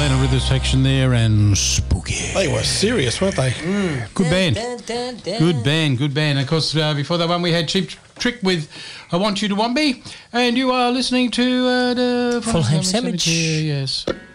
Lana Rivers section there and Spooky. They were serious, weren't they? Good band. Good band, good band. And of course, before that one we had Cheap Trick with I Want You to Want Me. And you are listening to... Full Ham Sandwich. Yes.